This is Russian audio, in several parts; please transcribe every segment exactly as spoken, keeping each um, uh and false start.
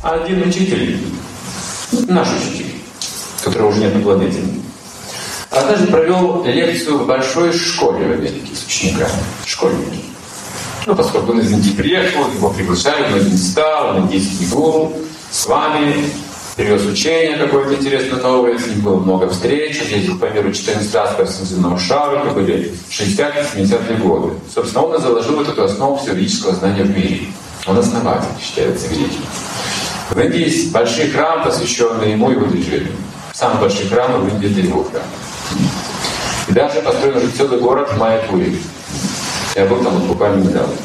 А один учитель, наш учитель, который уже нет на планете, однажды провел лекцию в большой школе в Америке с учениками, школьники. Ну, поскольку он из Индии приехал, его приглашали, но не стал, он здесь не был, с вами, привез учение какое-то интересное новое, с ним было много встреч, ездил по миру четырнадцать раз по всему земному шару, это были шестидесятые-семидесятые годы. Собственно, он и заложил вот эту основу физиологического знания в мире. Он основатель, считается, великий. В Индии есть большие храмы, посвященные ему и его движению. Самый большой храм в Индии — это его храм. И даже построен уже целый город в Майяпуре. Я был там вот буквально недавно.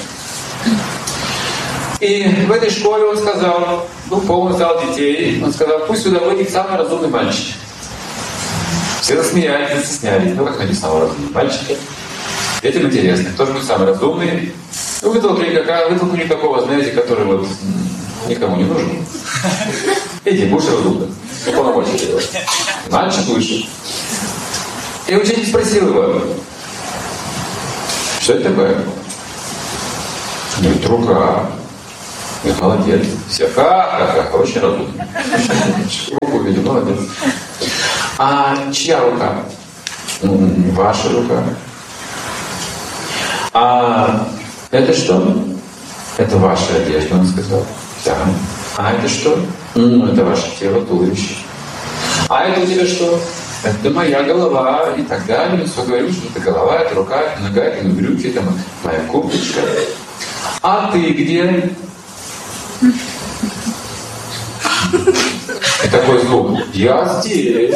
И в этой школе он сказал, ну, полный зал детей, он сказал, пусть сюда выйдет самый разумный мальчик. Все засмеялись, застеснялись. Ну, как они самые разумные мальчики? Детям интересно, кто же будет самый разумный? Ну, вытолкнули какого, вытолкнули такого, знаете, который вот никому не нужен. Иди, будешь разумным. Ну, полномочия делать. Мальчик лучше. И учитель спросил его, что это такое? Говорит, рука. Говорит, молодец. Все, ха-ха-ха, очень разумно. Руку увидел, молодец. А чья рука? Ваша рука. А это что? Это ваша одежда, он сказал. Да. А это что? Ну, это ваше тело, туловище. А это у тебя что? Это моя голова и так далее. Все говорил, что это голова, это рука, это нога, это брюки, это моя курточка. А ты где? И такой звук. Я здесь.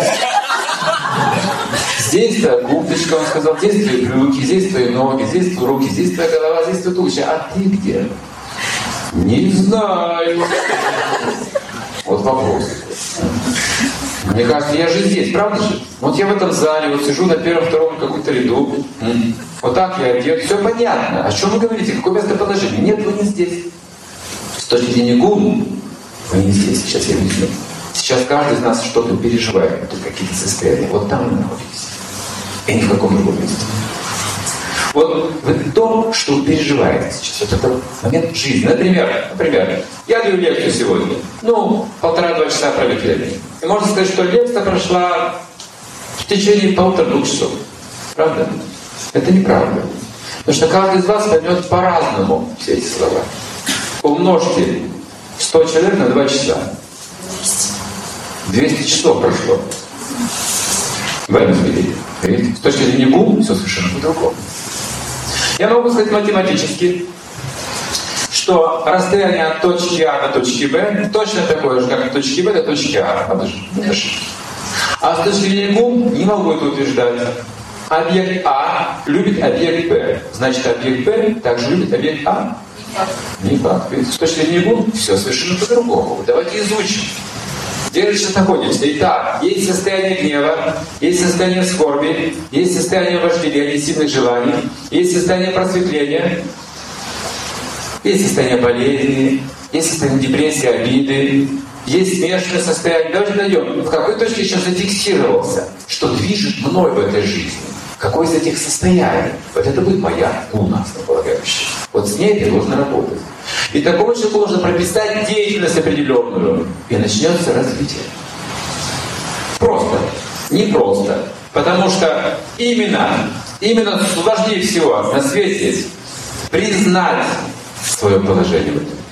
Здесь твоя курточка, он сказал, здесь твои брюки, здесь твои ноги, здесь твои руки, здесь твоя голова, здесь твое туловище. А ты где? Не знаю. Вот вопрос. Мне кажется, я же здесь, правда же? Вот я в этом зале, вот сижу на первом, втором каком-то ряду. Вот так я одет. Все понятно. О чем вы говорите? Какое местоположение? Нет, вы не здесь. С точки зрения гун, вы не здесь. Сейчас я объясню. Сейчас каждый из нас что-то переживает, тут какие-то состояния. Вот там вы находитесь. И ни в каком другом месте. Вот в том, что вы переживаете сейчас, вот это момент жизни. Например, например, я даю лекцию сегодня. Ну, полтора-два часа провели. И можно сказать, что лекция прошла в течение полутора-двух часов. Правда? Это неправда. Потому что каждый из вас поймет по-разному все эти слова. Умножьте сто человек на два часа. двести часов прошло. В этом смысле. С точки зрения гум, все совершенно по-другому. Я могу сказать математически, что расстояние от точки А до точки Б точно такое же, как от точки Б до точки А. А с точки зрения гум не могу это утверждать. Объект А любит объект Б. Значит, объект Б также любит объект А. Не факт. С точки зрения гум все совершенно по-другому. Давайте изучим. Где же сейчас находимся? Итак, есть состояние гнева, есть состояние скорби, есть состояние вожделения, сильных желаний, есть состояние просветления, есть состояние болезни, есть состояние депрессии, обиды, есть смешанное состояние. Давайте найдем, в какой точке я сейчас зафиксировался, что движет мной в этой жизни. Какое из этих состояний? Вот это будет моя гуна, основополагающая. Вот с ней ты должен работать. И такому человеку нужно прописать деятельность определенную. И начнется развитие. Просто. Не просто. Потому что именно, именно сложнее всего на свете признать свое положение в этом.